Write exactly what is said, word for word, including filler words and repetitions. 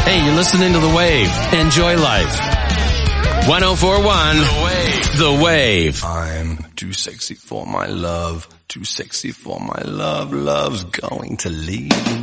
Hey, you're listening to The Wave. Enjoy life. one oh four point one The Wave. The Wave. I'm too sexy for my love. Too sexy for my love. Love's going to leave me.